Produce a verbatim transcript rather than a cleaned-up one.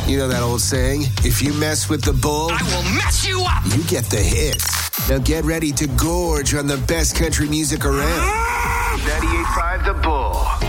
You know that old saying, if you mess with the bull, I will mess you up! You get the hits. Now get ready to gorge on the best country music around. ninety-eight point five The Bull.